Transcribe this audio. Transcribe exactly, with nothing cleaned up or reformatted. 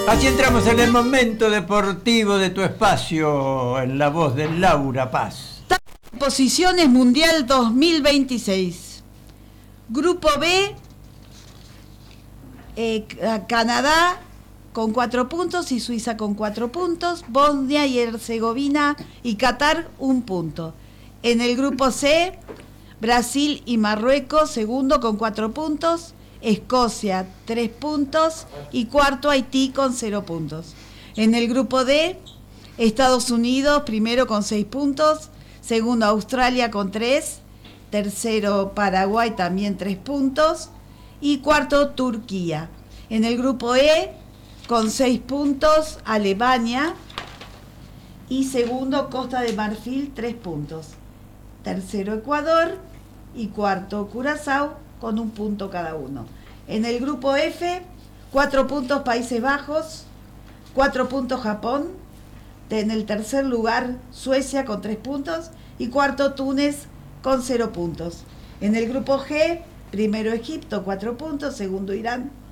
Así entramos en el momento deportivo de tu espacio, en la voz de Laura Paz. Posiciones Mundial dos mil veintiséis. Grupo B, eh, Canadá con cuatro puntos y Suiza con cuatro puntos, Bosnia y Herzegovina y Qatar un punto. En el grupo C, Brasil y Marruecos, segundo con cuatro puntos, Escocia tres puntos y cuarto Haití con cero puntos. En el grupo D, Estados Unidos primero con seis puntos, segundo Australia con tres, tercero Paraguay también tres puntos y cuarto Turquía. En el grupo E, con seis puntos Alemania y segundo Costa de Marfil tres puntos, tercero Ecuador y cuarto Curazao con un punto cada uno. En el grupo F, cuatro puntos Países Bajos, cuatro puntos Japón, en el tercer lugar Suecia con tres puntos y cuarto Túnez con cero puntos. En el grupo G, primero Egipto, cuatro puntos, segundo Irán